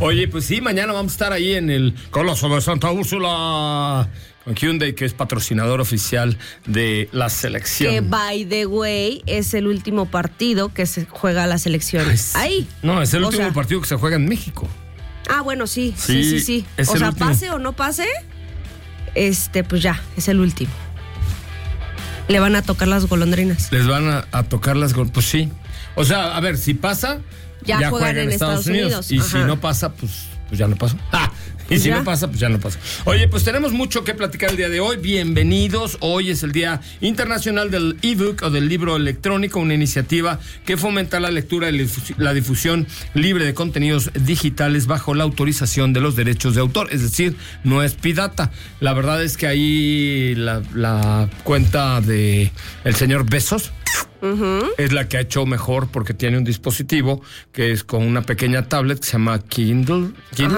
Oye, pues sí, mañana vamos a estar ahí en el Coloso de Santa Úrsula con Hyundai, que es patrocinador oficial de la selección. Que, by the way, es el último partido que se juega la selección. Ahí. No, es el último partido que se juega en México. Ah, bueno, sí. O sea, último. pase o no pase, pues ya, es el último. Le van a tocar las golondrinas. Les van a tocar las golondrinas. Pues sí. O sea, a ver, si pasa, ya juegan en Estados Unidos. Y si no pasa, pues ya no pasó. Y si no pasa, pues ya no pasa. Oye, pues tenemos mucho que platicar el día de hoy. Bienvenidos. Hoy es el Día Internacional del ebook o del libro electrónico, una iniciativa que fomenta la lectura y la difusión libre de contenidos digitales bajo la autorización de los derechos de autor. Es decir, no es pirata. La verdad es que ahí la cuenta de el señor Bezos es la que ha hecho mejor, porque tiene un dispositivo que es con una pequeña tablet que se llama Kindle.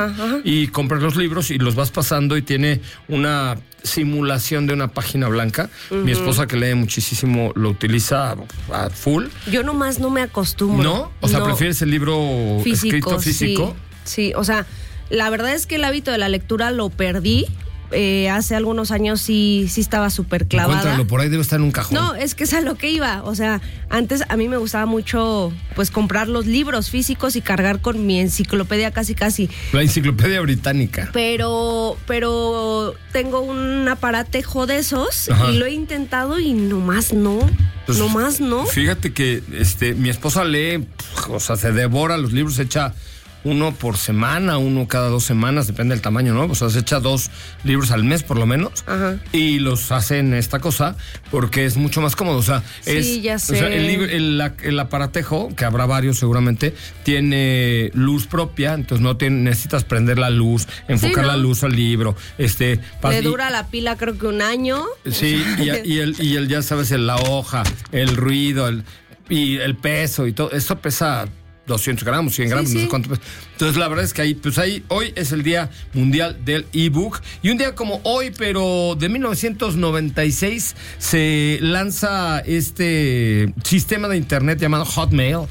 Y compras los libros y los vas pasando y tiene una simulación de una página blanca. Mi esposa, que lee muchísimo, lo utiliza a full. Yo nomás no me acostumbro. ¿No? O sea, ¿prefieres el libro escrito físico? Sí, o sea, la verdad es que el hábito de la lectura lo perdí. Hace algunos años sí estaba súper clavada. Encuéntralo, por ahí debe estar en un cajón. No, es que es a lo que iba. O sea, antes a mí me gustaba mucho pues comprar los libros físicos y cargar con mi enciclopedia casi. La enciclopedia británica. Pero tengo un aparatejo de esos. Ajá. Y lo he intentado y nomás no. Pues, nomás no. Fíjate que mi esposa lee, o sea, se devora los libros, echa uno por semana, uno cada 2 semanas, depende del tamaño, ¿no? O sea, se echa 2 libros al mes por lo menos. Ajá. Y los hace en esta cosa porque es mucho más cómodo. O sea, ya sé. O sea, el aparatejo, que habrá varios seguramente, tiene luz propia, entonces no necesitas prender la luz, enfocar la luz al libro. Le dura la pila creo que 1 año. Sí, y el ya sabes, la hoja, el ruido, y el peso y todo. Esto pesa 200 gramos, 100 gramos, no sé cuánto. Entonces, la verdad es que hoy es el Día Mundial del ebook. Y un día como hoy, pero de 1996, se lanza este sistema de internet llamado Hotmail.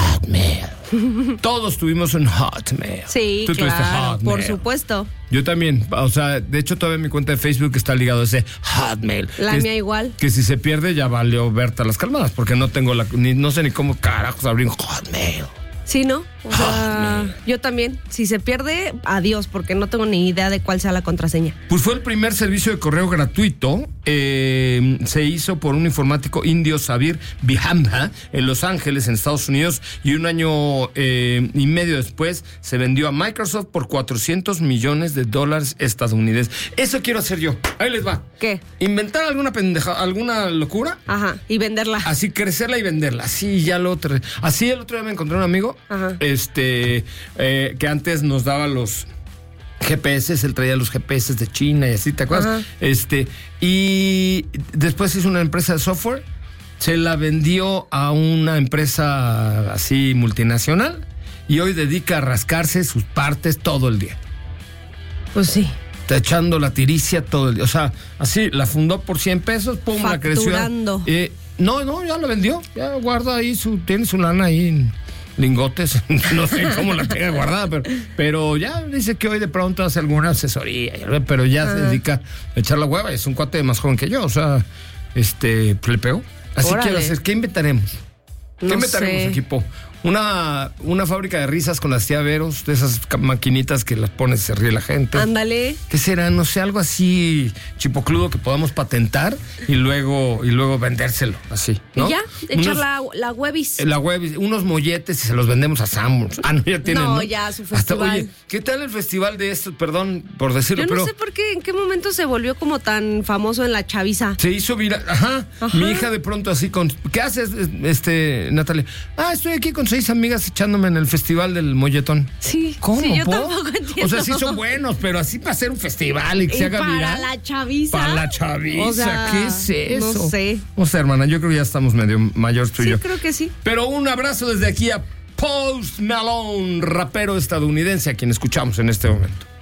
Todos tuvimos un Hotmail. Sí, ¿Tú tuviste Hotmail? Por supuesto. Yo también, o sea, de hecho todavía mi cuenta de Facebook está ligado a ese Hotmail. La mía igual. Que si se pierde ya valió Berta las calmadas, porque no tengo no sé ni cómo carajos abrir un Hotmail. Sí, ¿no? O sea, yo también. Si se pierde, adiós, porque no tengo ni idea de cuál sea la contraseña. Pues fue el primer servicio de correo gratuito. Se hizo por un informático indio, Sabir Bihamba, en Los Ángeles, en Estados Unidos. Y 1 año y medio después se vendió a Microsoft por $400 millones estadounidenses. Eso quiero hacer yo. Ahí les va. ¿Qué? Inventar alguna pendeja, alguna locura. Ajá, y venderla. Así, crecerla y venderla. Así, ya lo otro. Así, el otro día me encontré un amigo. Ajá. Que antes nos daba los GPS, él traía los GPS de China y así, ¿te acuerdas? Ajá. Y después hizo una empresa de software, se la vendió a una empresa así multinacional y hoy dedica a rascarse sus partes todo el día. Pues sí. Está echando la tiricia todo el día. O sea, así, la fundó por $100, pum, la creció. No, ya la vendió. Ya guarda ahí tiene su lana ahí en lingotes, no sé cómo la tenga guardada, pero ya dice que hoy de pronto hace alguna asesoría, pero ya se dedica a echar la hueva. Es un cuate más joven que yo, o sea, le pegó. Así quiero hacer, ¿qué inventaremos? ¿Qué inventaremos, equipo? Una fábrica de risas con las llaveros, de esas maquinitas que las pones y se ríe la gente. Ándale. ¿Qué será? No sé, algo así chipocludo que podamos patentar y luego vendérselo, así, ¿no? Y ya, echar la webis. La webis, unos molletes y se los vendemos a Sanborns. No, ya tienen, ¿no? Ya, su festival. Oye, ¿qué tal el festival de estos? Perdón por decirlo, yo no sé por qué, en qué momento se volvió como tan famoso en la chaviza. Se hizo viral, ajá. Mi hija de pronto así ¿qué haces, Natalia? Estoy aquí con 6 amigas echándome en el festival del molletón. Sí. ¿Cómo? Sí, yo tampoco entiendo. O sea, sí son buenos, pero así para hacer un festival y que se haga viral. Para la chaviza. Para la chaviza. O sea, ¿qué es eso? No sé. O sea, hermana, yo creo que ya estamos medio mayores tú y yo. Sí, creo que sí. Pero un abrazo desde aquí a Post Malone, rapero estadounidense, a quien escuchamos en este momento.